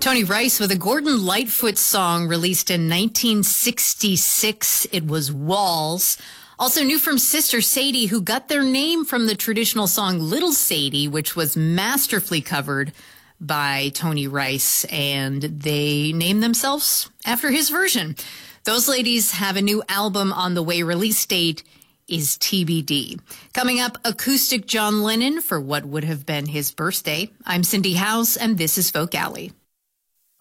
Tony Rice with a Gordon Lightfoot song released in 1966. It was Walls. Also new from Sister Sadie, who got their name from the traditional song Little Sadie, which was masterfully covered by Tony Rice, and they named themselves after his version. Those ladies have a new album on the way. Release date is TBD. Coming up, acoustic John Lennon for what would have been his birthday. I'm Cindy House, and this is Folk Alley.